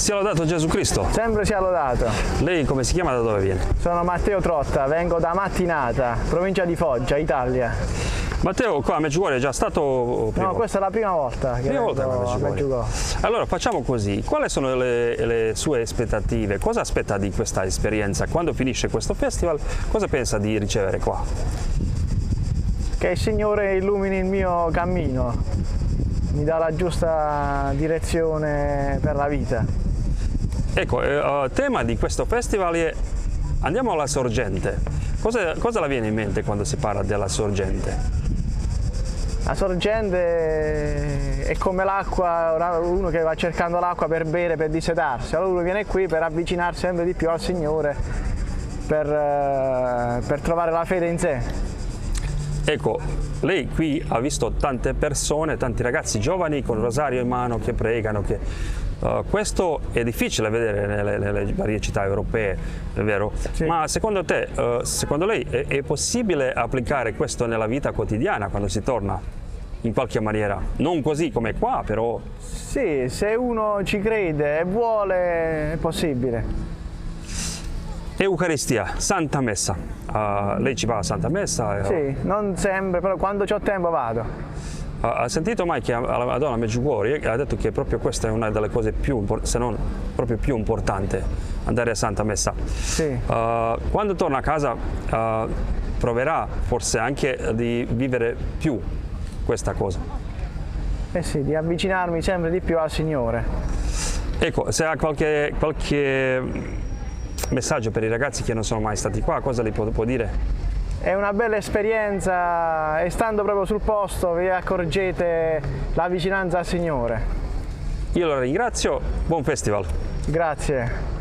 Sia lodato Gesù Cristo. Sempre sia lodato. Lei come si chiama, da dove viene? Sono Matteo Trotta, vengo da Mattinata, provincia di Foggia, Italia. Matteo, qua a Medjugorje è già stato prima? No, questa è la prima volta che vengo a Medjugorje. Allora facciamo così, quali sono le sue aspettative? Cosa aspetta di questa esperienza? Quando finisce questo festival, cosa pensa di ricevere qua? Che il Signore illumini il mio cammino, mi dà la giusta direzione per la vita. Ecco, il tema di questo festival è andiamo alla sorgente. Cosa le viene in mente quando si parla della sorgente? La sorgente è come l'acqua, uno che va cercando l'acqua per bere, per dissetarsi, allora uno viene qui per avvicinarsi sempre di più al Signore, per trovare la fede in sé. Ecco, lei qui ha visto tante persone, tanti ragazzi giovani con il rosario in mano che pregano, questo è difficile vedere nelle varie città europee, è vero? Sì. Ma secondo te, secondo lei è possibile applicare questo nella vita quotidiana quando si torna in qualche maniera? Non così come qua, però... Sì, se uno ci crede e vuole è possibile. Eucaristia, Santa Messa. Lei ci va a Santa Messa? Sì, non sempre, però quando ho tempo vado. Ha sentito mai che la Madonna Medjugorje ha detto che proprio questa è una delle cose più, se non proprio più importante, andare a Santa Messa? Sì. Quando torna a casa proverà forse anche di vivere più questa cosa. Eh sì, di avvicinarmi sempre di più al Signore. Ecco, se ha qualche messaggio per i ragazzi che non sono mai stati qua, cosa li può dire? È una bella esperienza e stando proprio sul posto vi accorgete la vicinanza al Signore. Io la ringrazio, buon festival. Grazie.